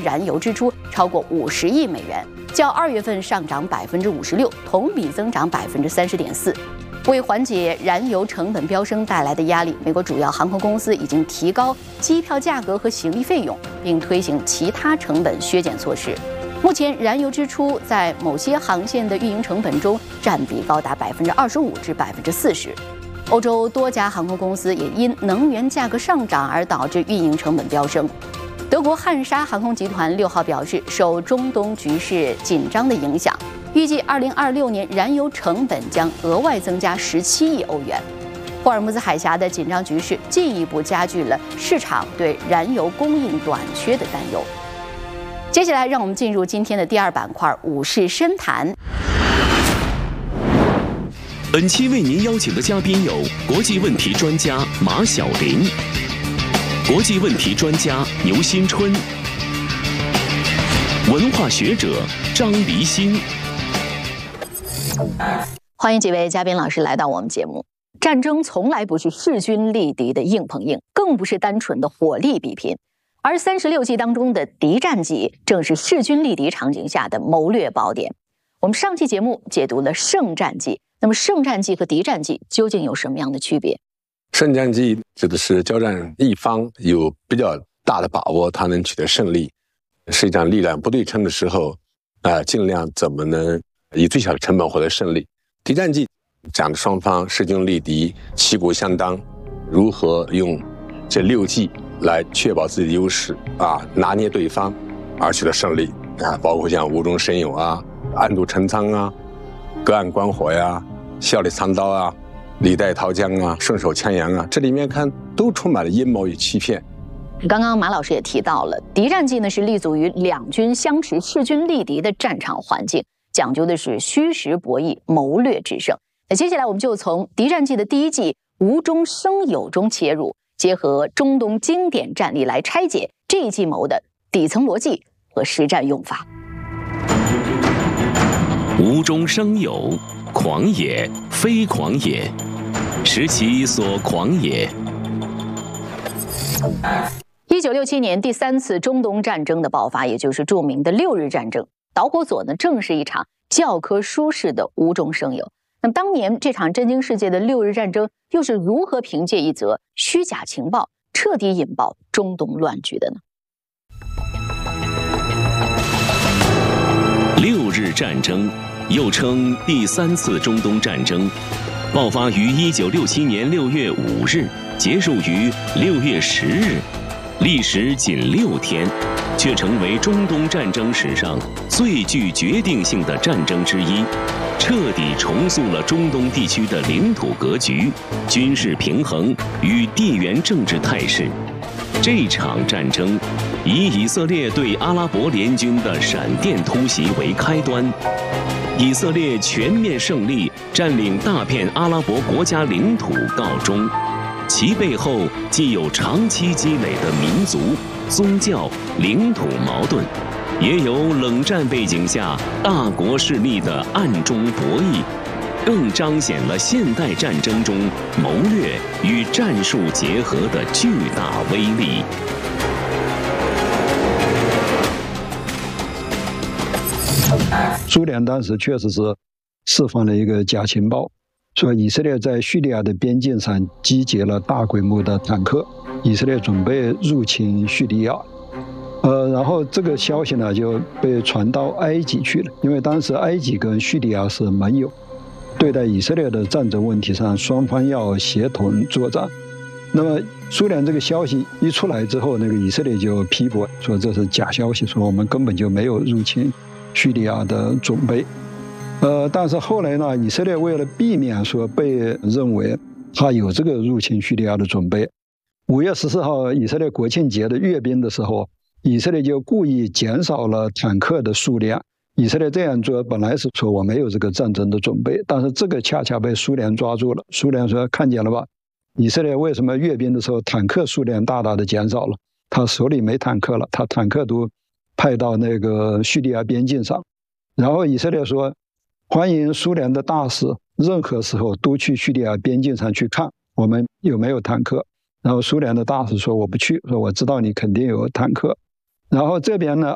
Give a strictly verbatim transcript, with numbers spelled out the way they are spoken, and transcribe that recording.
燃油支出超过五十亿美元，较二月份上涨百分之五十六，同比增长百分之三十点四。为缓解燃油成本飙升带来的压力，美国主要航空公司已经提高机票价格和行李费用，并推行其他成本削减措施。目前，燃油支出在某些航线的运营成本中占比高达百分之二十五至百分之四十。欧洲多家航空公司也因能源价格上涨而导致运营成本飙升。德国汉莎航空集团六号表示，受中东局势紧张的影响，预计二零二六年燃油成本将额外增加十七亿欧元。霍尔木兹海峡的紧张局势进一步加剧了市场对燃油供应短缺的担忧。接下来，让我们进入今天的第二板块——武士深谈。 本期为您邀请的嘉宾有国际问题专家马晓林、国际问题专家牛新春、文化学者张黎新。 欢迎几位嘉宾老师来到我们节目。战争从来不是势均力敌的硬碰硬，更不是单纯的火力比拼。而三十六计当中的敌战计，正是势均力敌场景下的谋略宝典。我们上期节目解读了胜战计，那么胜战计和敌战计究竟有什么样的区别？ 胜战计指的是交战一方有比较大的把握，他能取得胜利。实际上力量不对称的时候，呃，尽量怎么能以最小的成本获得胜利。敌战计讲的双方势均力敌，旗鼓相当，如何用这六计来确保自己的优势啊，拿捏对方而取得胜利啊，包括像无中生有啊、暗度陈仓啊、隔岸观火呀、笑里藏刀啊、李代桃僵啊、顺手牵羊啊，这里面看都充满了阴谋与欺骗。 刚刚马老师也提到了，敌战计呢是立足于两军相持、势均力敌的战场环境，讲究的是虚实博弈、谋略制胜。那接下来我们就从敌战计的第一计无中生有中切入，结合中东经典战例来拆解这一计谋的底层逻辑和实战用法。 无中生有，狂也，非狂也，识其所狂也。 一九六七年第三次中东战争的爆发，也就是著名的六日战争，导火索呢正是一场教科书式的无中生有。那么当年这场震惊世界的六日战争，又是如何凭借一则虚假情报彻底引爆中东乱局的呢？ 六日战争又称第三次中东战争，爆发于一九六七年六月五日，结束于六月十日，历时仅六天，却成为中东战争史上最具决定性的战争之一，彻底重塑了中东地区的领土格局、军事平衡与地缘政治态势。这场战争以以色列对阿拉伯联军的闪电突袭为开端，以色列全面胜利，占领大片阿拉伯国家领土告终。其背后既有长期积累的民族、宗教、领土矛盾，也有冷战背景下大国势力的暗中博弈，更彰显了现代战争中谋略与战术结合的巨大威力。 苏联当时确实是释放了一个假情报，说以色列在叙利亚的边境上集结了大规模的坦克，以色列准备入侵叙利亚。呃，然后这个消息呢就被传到埃及去了，因为当时埃及跟叙利亚是盟友，对待以色列的战争问题上，双方要协同作战。那么苏联这个消息一出来之后，那个以色列就批驳说这是假消息，说我们根本就没有入侵叙利亚的准备。呃，但是后来呢，以色列为了避免说被认为他有这个入侵叙利亚的准备，五月十四号以色列国庆节的阅兵的时候，以色列就故意减少了坦克的数量。以色列这样做本来是说我没有这个战争的准备，但是这个恰恰被苏联抓住了。苏联说看见了吧，以色列为什么阅兵的时候坦克数量大大的减少了？他手里没坦克了，他坦克都派到那个叙利亚边境上。然后以色列说欢迎苏联的大使任何时候都去叙利亚边境上去看我们有没有坦克。然后苏联的大使说我不去，说我知道你肯定有坦克。然后这边呢，